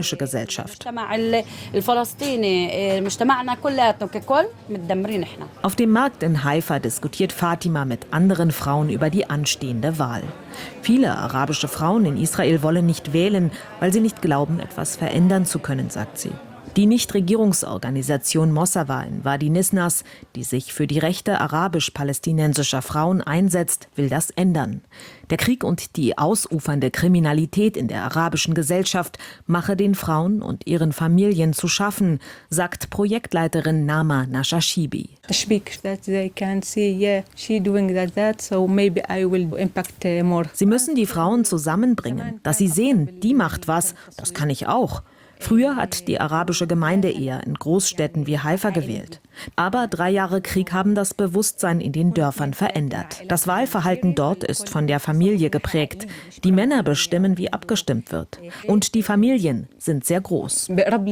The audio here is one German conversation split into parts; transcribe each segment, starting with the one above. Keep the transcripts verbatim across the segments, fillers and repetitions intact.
Gesellschaft. Auf dem Markt in Haifa diskutiert Fatima mit anderen Frauen über die anstehende Wahl. Viele arabische Frauen in Israel wollen nicht wählen, weil sie nicht glauben, etwas verändern zu können, sagt sie. Die Nichtregierungsorganisation Mosawa in Wadi Nisnas, die sich für die Rechte arabisch-palästinensischer Frauen einsetzt, will das ändern. Der Krieg und die ausufernde Kriminalität in der arabischen Gesellschaft mache den Frauen und ihren Familien zu schaffen, sagt Projektleiterin Nama Nashashibi. Sie müssen die Frauen zusammenbringen, dass sie sehen, die macht was, das kann ich auch. Früher hat die arabische Gemeinde eher in Großstädten wie Haifa gewählt. Aber drei Jahre Krieg haben das Bewusstsein in den Dörfern verändert. Das Wahlverhalten dort ist von der Familie geprägt. Die Männer bestimmen, wie abgestimmt wird. Und die Familien sind sehr groß.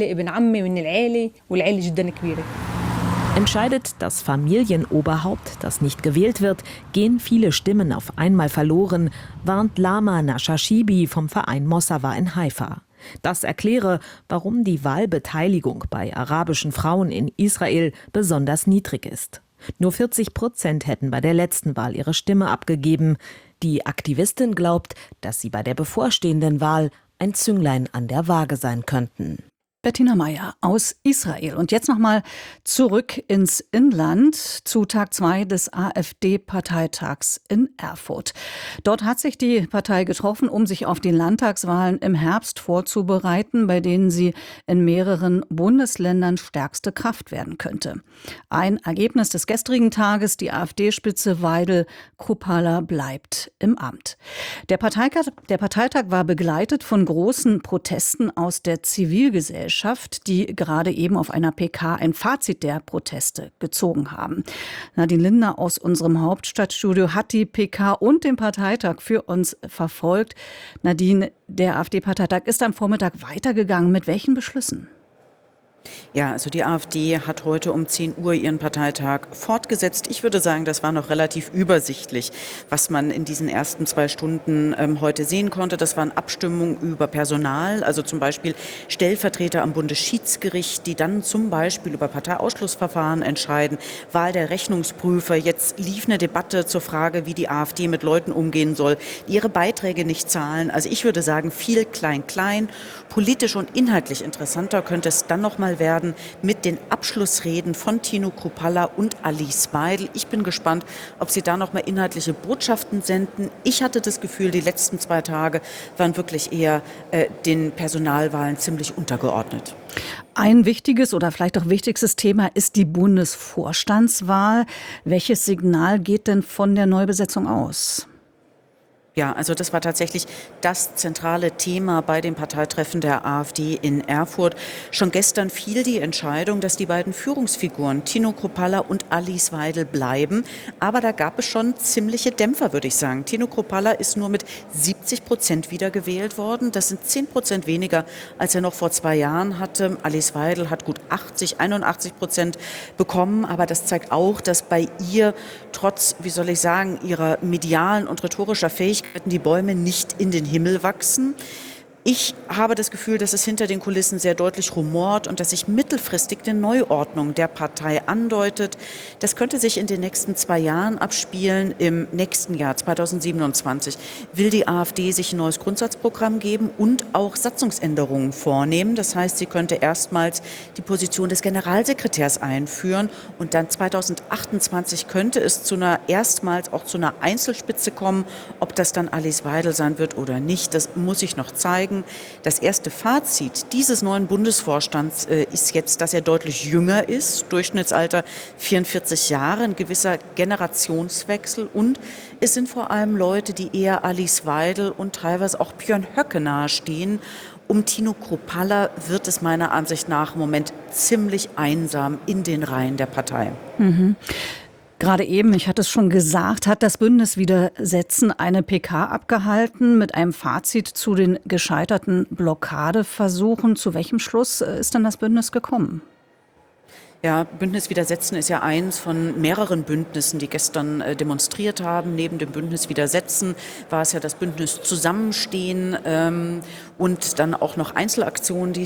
Entscheidet das Familienoberhaupt, das nicht gewählt wird, gehen viele Stimmen auf einmal verloren, warnt Lama Nashashibi vom Verein Mosawa in Haifa. Das erkläre, warum die Wahlbeteiligung bei arabischen Frauen in Israel besonders niedrig ist. Nur vierzig Prozent hätten bei der letzten Wahl ihre Stimme abgegeben. Die Aktivistin glaubt, dass sie bei der bevorstehenden Wahl ein Zünglein an der Waage sein könnten. Bettina Meyer aus Israel. Und jetzt nochmal zurück ins Inland zu Tag zwei des AfD-Parteitags in Erfurt. Dort hat sich die Partei getroffen, um sich auf die Landtagswahlen im Herbst vorzubereiten, bei denen sie in mehreren Bundesländern stärkste Kraft werden könnte. Ein Ergebnis des gestrigen Tages: die AfD-Spitze Weidel Kuppala bleibt im Amt. Der Parteitag, der Parteitag war begleitet von großen Protesten aus der Zivilgesellschaft, die gerade eben auf einer P K ein Fazit der Proteste gezogen haben. Nadine Lindner aus unserem Hauptstadtstudio hat die P K und den Parteitag für uns verfolgt. Nadine, der AfD-Parteitag ist am Vormittag weitergegangen. Mit welchen Beschlüssen? Ja, also die AfD hat heute um zehn Uhr ihren Parteitag fortgesetzt. Ich würde sagen, das war noch relativ übersichtlich, was man in diesen ersten zwei Stunden ähm, heute sehen konnte. Das waren Abstimmungen über Personal, also zum Beispiel Stellvertreter am Bundesschiedsgericht, die dann zum Beispiel über Parteiausschlussverfahren entscheiden, Wahl der Rechnungsprüfer. Jetzt lief eine Debatte zur Frage, wie die AfD mit Leuten umgehen soll, die ihre Beiträge nicht zahlen. Also ich würde sagen, viel klein-klein. Politisch und inhaltlich interessanter könnte es dann noch mal werden mit den Abschlussreden von Tino Kruppalla und Alice Weidel. Ich bin gespannt, ob sie da noch mal inhaltliche Botschaften senden. Ich hatte das Gefühl, die letzten zwei Tage waren wirklich eher äh, den Personalwahlen ziemlich untergeordnet. Ein wichtiges oder vielleicht auch wichtigstes Thema ist die Bundesvorstandswahl. Welches Signal geht denn von der Neubesetzung aus? Ja, also das war tatsächlich das zentrale Thema bei dem Parteitreffen der AfD in Erfurt. Schon gestern fiel die Entscheidung, dass die beiden Führungsfiguren Tino Kruppalla und Alice Weidel bleiben. Aber da gab es schon ziemliche Dämpfer, würde ich sagen. Tino Kruppalla ist nur mit siebzig Prozent wiedergewählt worden. Das sind zehn Prozent weniger, als er noch vor zwei Jahren hatte. Alice Weidel hat gut achtzig, einundachtzig Prozent bekommen. Aber das zeigt auch, dass bei ihr trotz, wie soll ich sagen, ihrer medialen und rhetorischer Fähigkeit die Bäume nicht in den Himmel wachsen. Ich habe das Gefühl, dass es hinter den Kulissen sehr deutlich rumort und dass sich mittelfristig eine Neuordnung der Partei andeutet. Das könnte sich in den nächsten zwei Jahren abspielen. Im nächsten Jahr, zweitausendsiebenundzwanzig, will die AfD sich ein neues Grundsatzprogramm geben und auch Satzungsänderungen vornehmen. Das heißt, sie könnte erstmals die Position des Generalsekretärs einführen und dann zweitausendachtundzwanzig könnte es zu einer erstmals auch zu einer Einzelspitze kommen. Ob das dann Alice Weidel sein wird oder nicht, das muss ich noch zeigen. Das erste Fazit dieses neuen Bundesvorstands äh, ist jetzt, dass er deutlich jünger ist, Durchschnittsalter vierundvierzig Jahre, ein gewisser Generationswechsel, und es sind vor allem Leute, die eher Alice Weidel und teilweise auch Björn Höcke nahestehen. Um Tino Kruppalla wird es meiner Ansicht nach im Moment ziemlich einsam in den Reihen der Partei. Mhm. Gerade eben, ich hatte es schon gesagt, hat das Bündnis Widersetzen eine P K abgehalten mit einem Fazit zu den gescheiterten Blockadeversuchen. Zu welchem Schluss ist dann das Bündnis gekommen? Ja, Bündnis Widersetzen ist ja eins von mehreren Bündnissen, die gestern äh, demonstriert haben. Neben dem Bündnis Widersetzen war es ja das Bündnis Zusammenstehen ähm, und dann auch noch Einzelaktionen, die